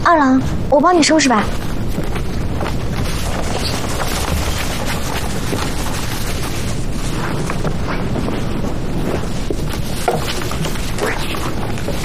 二郎，我帮你收拾吧。